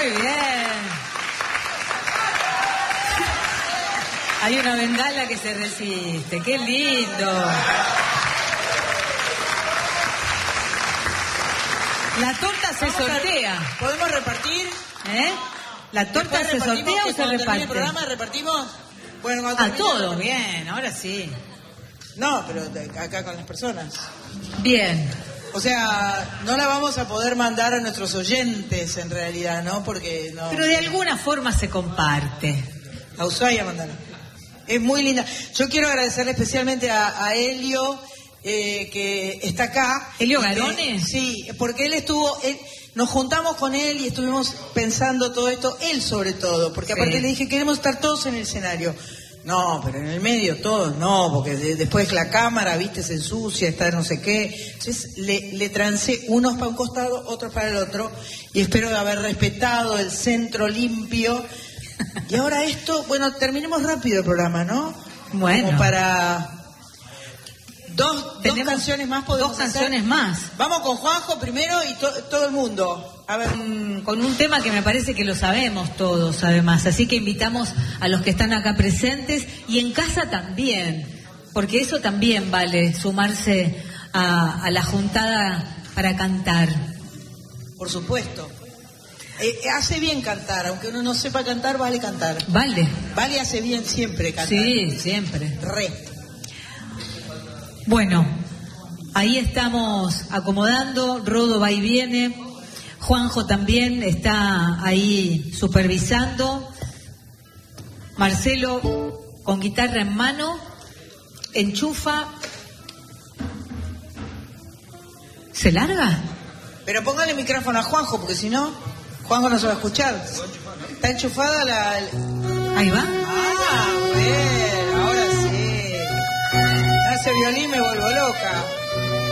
Muy bien. Hay una bengala que se resiste. ¡Qué lindo! La torta se sortea. ¿Podemos repartir? ¿La torta se sortea o se reparte? ¿El programa repartimos? Bueno, a todos, bien, ahora sí. No, pero acá con las personas. Bien. O sea, no la vamos a poder mandar a nuestros oyentes en realidad, ¿no? Porque no. Pero de alguna forma se comparte. A Ushuaia mandala. Es muy linda. Yo quiero agradecerle especialmente a Helio, que está acá. ¿Helio Garone? Sí, porque nos juntamos con él y estuvimos pensando todo esto, él sobre todo, porque aparte le dije, queremos estar todos en el escenario. No, pero en el medio todos no, porque después la cámara, viste, se ensucia, está no sé qué. Entonces le trancé unos para un costado, otros para el otro, y espero haber respetado el centro limpio. Y ahora esto, bueno, terminemos rápido el programa, ¿no? Bueno. Como para... Dos canciones más podemos hacer. Dos canciones más. Vamos con Juanjo primero y todo el mundo. A ver. Con un tema que me parece que lo sabemos todos, además. Así que invitamos a los que están acá presentes y en casa también. Porque eso también vale, sumarse a la juntada para cantar. Por supuesto. Hace bien cantar, aunque uno no sepa cantar, vale cantar. Vale. Vale, hace bien siempre cantar. Sí, siempre. Re. Bueno, ahí estamos acomodando, Rodo va y viene, Juanjo también está ahí supervisando, Marcelo con guitarra en mano, enchufa. ¿Se larga? Pero póngale el micrófono a Juanjo, porque si no, Juanjo no se va a escuchar. ¿Está enchufada la...? Ahí va. Ah, bueno, ahora sí. Ese violín me vuelvo loca.